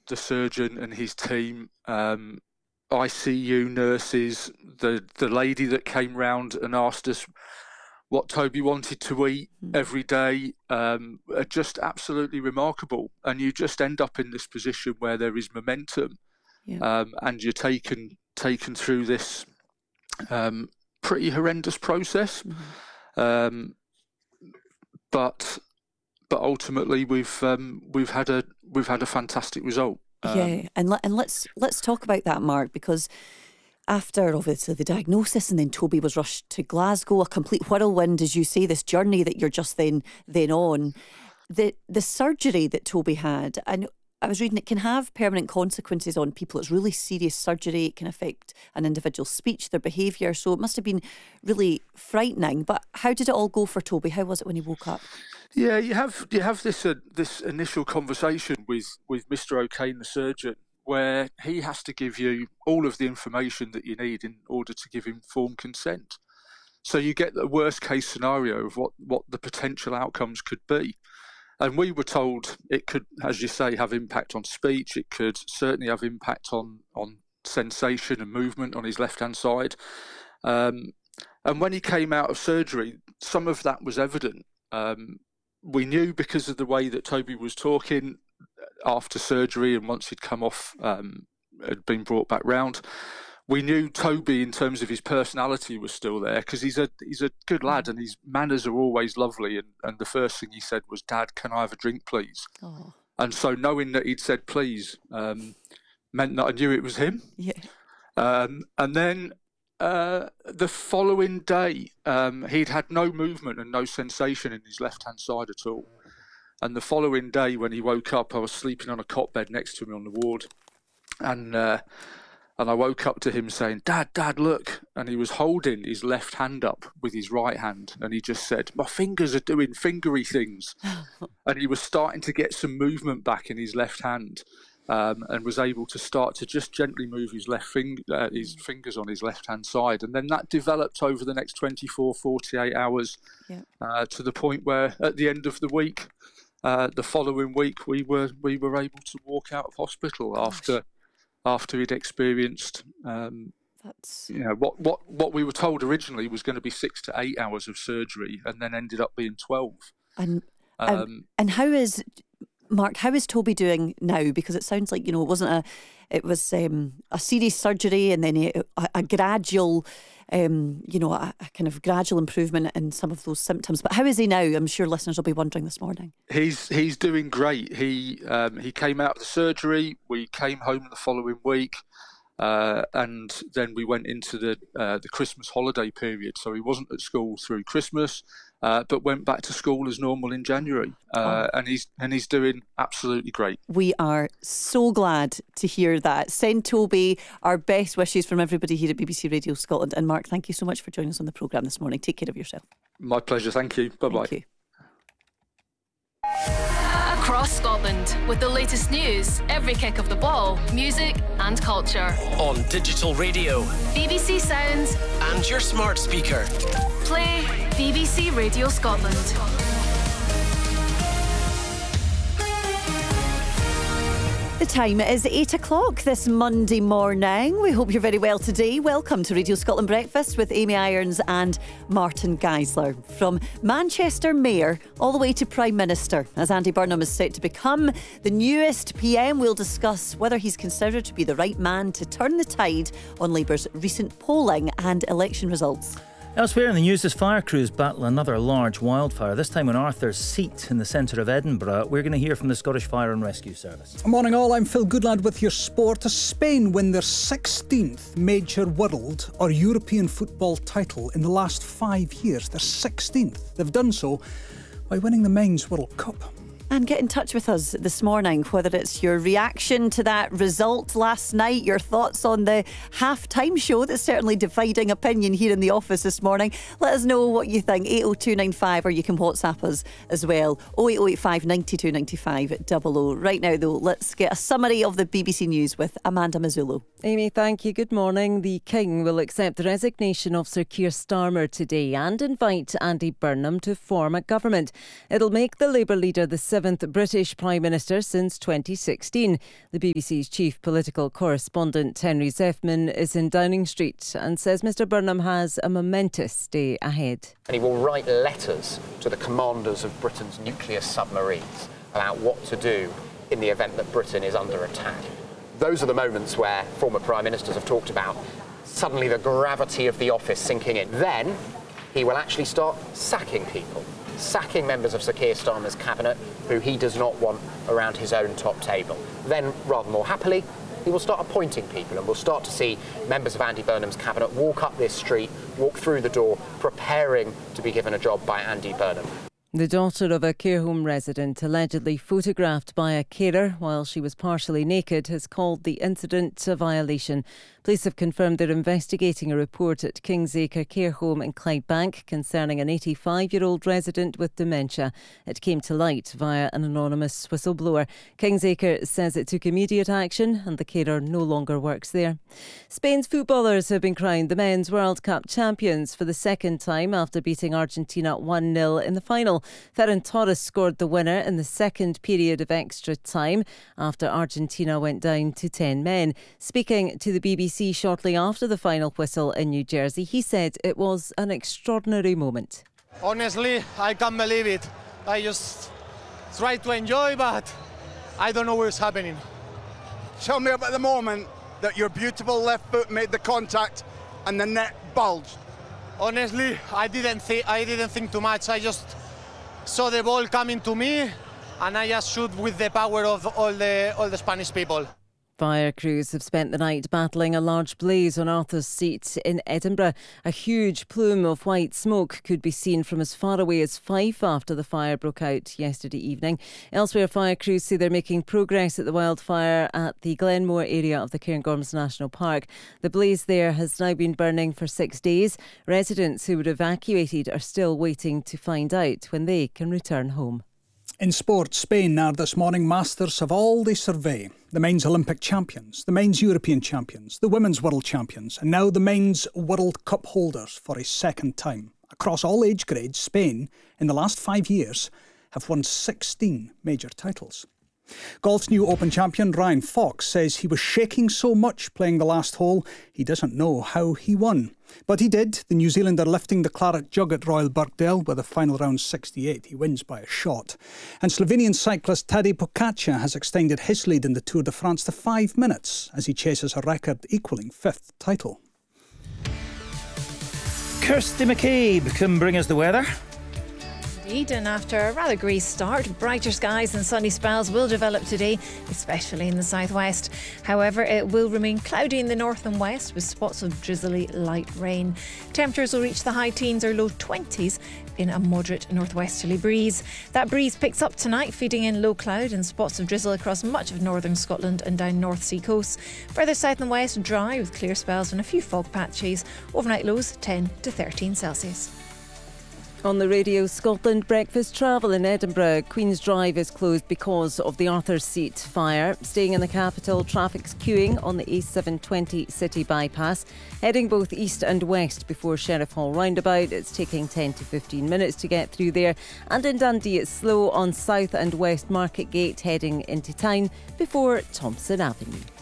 the surgeon and his team, ICU nurses, the lady that came round and asked us what Toby wanted to eat every day, are just absolutely remarkable. And you just end up in this position where there is momentum, and you're taken through this pretty horrendous process. But ultimately we've had a fantastic result. And let's talk about that, Mark, because after obviously the diagnosis and then Toby was rushed to Glasgow, a complete whirlwind, as you say, this journey that you're just then on. The surgery that Toby had, and I was reading, it can have permanent consequences on people. It's really serious surgery. It can affect an individual's speech, their behaviour. So it must have been really frightening. But how did it all go for Toby? How was it when he woke up? Yeah, you have this initial conversation with Mr. O'Kane, the surgeon, where he has to give you all of the information that you need in order to give informed consent. So you get the worst case scenario of what the potential outcomes could be. And we were told it could, as you say, have impact on speech. It could certainly have impact on sensation and movement on his left-hand side. And when he came out of surgery, some of that was evident. We knew because of the way that Toby was talking after surgery and once he'd come off, had been brought back round. We knew Toby, in terms of his personality, was still there because he's a good lad and his manners are always lovely. And the first thing he said was, "Dad, can I have a drink, please?" Oh. And so knowing that he'd said please meant that I knew it was him. Yeah. And then the following day, he'd had no movement and no sensation in his left-hand side at all. And the following day, when he woke up, I was sleeping on a cot bed next to him on the ward, and I woke up to him saying, Dad, look. And he was holding his left hand up with his right hand. And he just said, "My fingers are doing fingery things." And he was starting to get some movement back in his left hand, and was able to start to just gently move his his fingers on his left-hand side. And then that developed over the next 24, 48 hours to the point where at the end of the week, the following week, we were able to walk out of hospital after he'd experienced what we were told originally was going to be 6 to 8 hours of surgery, and then ended up being 12. And how is Toby doing now? Because it sounds like, it wasn't it was a serious surgery and then a gradual a kind of gradual improvement in some of those symptoms. But how is he now? I'm sure listeners will be wondering this morning. He's doing great. He came out of the surgery. We came home the following week, and then we went into the Christmas holiday period. So he wasn't at school through Christmas, but went back to school as normal in January. And he's doing absolutely great. We are so glad to hear that. Send Toby our best wishes from everybody here at BBC Radio Scotland. And Mark, thank you so much for joining us on the programme this morning. Take care of yourself. My pleasure. Thank you. Bye-bye. Thank you. Across Scotland, with the latest news, every kick of the ball, music and culture. On digital radio, BBC Sounds and your smart speaker. Play BBC Radio Scotland. The time is 8 o'clock this Monday morning. We hope you're very well today. Welcome to Radio Scotland Breakfast with Amy Irons and Martin Geisler. From Manchester Mayor all the way to Prime Minister, as Andy Burnham is set to become the newest PM, we'll discuss whether he's considered to be the right man to turn the tide on Labour's recent polling and election results. Elsewhere in the news, as fire crews battle another large wildfire, this time on Arthur's Seat in the centre of Edinburgh. We're going to hear from the Scottish Fire and Rescue Service. Morning all, I'm Phil Goodlad with your sport. As Spain win their 16th major world or European football title in the last 5 years. Their 16th. They've done so by winning the Men's World Cup. And get in touch with us this morning, whether it's your reaction to that result last night, your thoughts on the half-time show that's certainly dividing opinion here in the office this morning. Let us know what you think, 80295, or you can WhatsApp us as well, 08085 92 95 00. Right now though, let's get a summary of the BBC News with Amanda Mazzullo. Amy, thank you. Good morning. The King will accept the resignation of Sir Keir Starmer today and invite Andy Burnham to form a government. It'll make the Labour leader the 7th British Prime Minister since 2016. The BBC's chief political correspondent Henry Zeffman is in Downing Street and says Mr Burnham has a momentous day ahead. And he will write letters to the commanders of Britain's nuclear submarines about what to do in the event that Britain is under attack. Those are the moments where former Prime Ministers have talked about suddenly the gravity of the office sinking in. Then he will actually start sacking people, sacking members of Sir Keir Starmer's cabinet who he does not want around his own top table. Then, rather more happily, he will start appointing people, and we'll start to see members of Andy Burnham's cabinet walk up this street, walk through the door, preparing to be given a job by Andy Burnham. The daughter of a care home resident allegedly photographed by a carer while she was partially naked has called the incident a violation. Police have confirmed they're investigating a report at Kingsacre Care Home in Clydebank concerning an 85-year-old resident with dementia. It came to light via an anonymous whistleblower. Kingsacre says it took immediate action and the carer no longer works there. Spain's footballers have been crowned the Men's World Cup champions for the second time after beating Argentina 1-0 in the final. Ferran Torres scored the winner in the second period of extra time after Argentina went down to 10 men. Speaking to the BBC shortly after the final whistle in New Jersey, he said it was an extraordinary moment. Honestly, I can't believe it. I just try to enjoy, but I don't know what's happening. Tell me about the moment that your beautiful left foot made the contact and the net bulged. Honestly, I didn't think too much. I just saw the ball coming to me, and I just shoot with the power of all the Spanish people. Fire crews have spent the night battling a large blaze on Arthur's Seat in Edinburgh. A huge plume of white smoke could be seen from as far away as Fife after the fire broke out yesterday evening. Elsewhere, fire crews say they're making progress at the wildfire at the Glenmore area of the Cairngorms National Park. The blaze there has now been burning for 6 days. Residents who were evacuated are still waiting to find out when they can return home. In sport, Spain are this morning masters of all they survey. The men's Olympic champions, the men's European champions, the women's world champions, and now the men's World Cup holders for a second time. Across all age grades, Spain, in the last 5 years, have won 16 major titles. Golf's new Open champion Ryan Fox says he was shaking so much playing the last hole, he doesn't know how he won. But he did, the New Zealander lifting the claret jug at Royal Birkdale with a final round 68. He wins by a shot. And Slovenian cyclist Tadej Pogačar has extended his lead in the Tour de France to 5 minutes as he chases a record equalling 5th title. Kirsty McCabe can bring us the weather. And after a rather grey start, brighter skies and sunny spells will develop today, especially in the southwest. However, it will remain cloudy in the north and west with spots of drizzly light rain. Temperatures will reach the high teens or low 20s in a moderate northwesterly breeze. That breeze picks up tonight, feeding in low cloud and spots of drizzle across much of northern Scotland and down North Sea coasts. Further south and west, dry with clear spells and a few fog patches. Overnight lows 10 to 13 Celsius. On the Radio Scotland breakfast travel in Edinburgh, Queen's Drive is closed because of the Arthur's Seat fire. Staying in the capital, traffic's queuing on the A720 city bypass, heading both east and west before Sheriff Hall roundabout. It's taking 10 to 15 minutes to get through there. And in Dundee, it's slow on South and West Market Gate heading into town before Thompson Avenue.